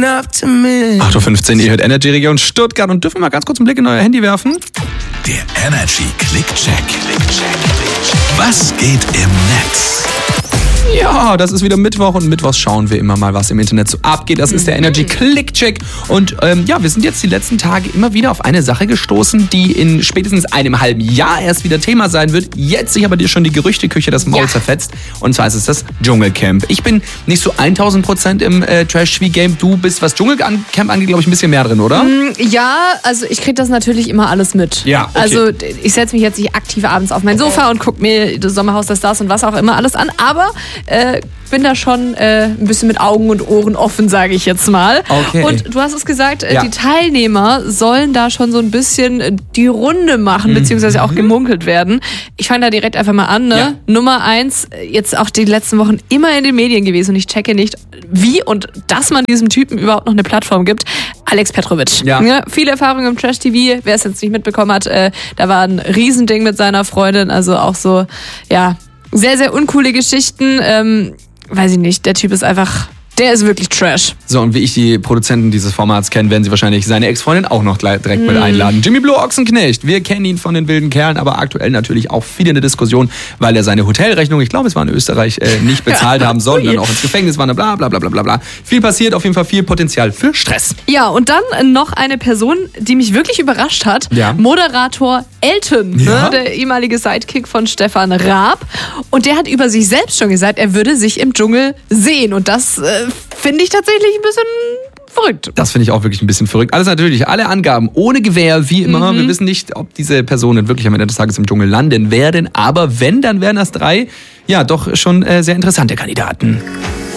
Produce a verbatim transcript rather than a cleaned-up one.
acht Uhr fünfzehn, ihr hört Energy Region Stuttgart und dürfen mal ganz kurz einen Blick in euer Handy werfen. Der Energy Click-Check. Was geht im Netz? Ja, das ist wieder Mittwoch und mittwochs schauen wir immer mal, was im Internet so abgeht. Das ist der Energy Click-Check und ähm, ja, wir sind jetzt die letzten Tage immer wieder auf eine Sache gestoßen, die in spätestens einem halben Jahr erst wieder Thema sein wird. Jetzt sich aber dir schon die Gerüchteküche das Maul ja. zerfetzt und zwar ist es das Dschungelcamp. Ich bin nicht so tausend Prozent im äh, Trash-T V-Game. Du bist, was Dschungelcamp angeht, glaube ich, ein bisschen mehr drin, oder? Mm, ja, also ich kriege das natürlich immer alles mit. Ja, okay. Also ich setze mich jetzt nicht aktiv abends auf mein Sofa und gucke mir das Sommerhaus der Stars und was auch immer alles an, aber Äh, bin da schon äh, ein bisschen mit Augen und Ohren offen, sage ich jetzt mal. Okay. Und du hast es gesagt, äh, ja. die Teilnehmer sollen da schon so ein bisschen die Runde machen, mhm. beziehungsweise auch gemunkelt werden. Ich fange da direkt einfach mal an. Ne? Ja. Nummer eins, jetzt auch die letzten Wochen immer in den Medien gewesen und ich checke nicht, wie und dass man diesem Typen überhaupt noch eine Plattform gibt. Alex Petrovic. Ja. Ja, viel Erfahrung im Trash-T V. Wer es jetzt nicht mitbekommen hat, äh, da war ein Riesending mit seiner Freundin, also auch so, ja, sehr, sehr uncoole Geschichten. Ähm, weiß ich nicht, der Typ ist einfach, der ist wirklich Trash. So, und wie ich die Produzenten dieses Formats kenne, werden sie wahrscheinlich seine Ex-Freundin auch noch direkt mm. mit einladen. Jimmy Blue Ochsenknecht, wir kennen ihn von den wilden Kerlen, aber aktuell natürlich auch viel in der Diskussion, weil er seine Hotelrechnung, ich glaube, es war in Österreich, äh, nicht bezahlt haben soll und dann auch ins Gefängnis war, bla bla bla bla bla bla. Viel passiert, auf jeden Fall viel Potenzial für Stress. Ja, und dann noch eine Person, die mich wirklich überrascht hat. Ja. Moderator Elton, ja. ne, der ehemalige Sidekick von Stefan Raab. Und der hat über sich selbst schon gesagt, er würde sich im Dschungel sehen. Und das äh, finde ich tatsächlich ein bisschen verrückt. Das finde ich auch wirklich ein bisschen verrückt. Alles natürlich, alle Angaben ohne Gewähr, wie immer. Mhm. Wir wissen nicht, ob diese Personen wirklich am Ende des Tages im Dschungel landen werden. Aber wenn, dann wären das drei, ja, doch schon äh, sehr interessante Kandidaten.